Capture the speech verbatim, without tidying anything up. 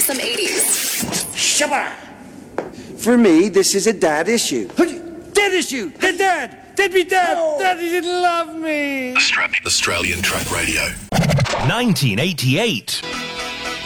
awesome eighties. Shabba! For me, this is a dad issue. Dad issue! Dead dad! Dead me dad! Oh. Daddy didn't love me! Australian Track Radio. nineteen eighty-eight.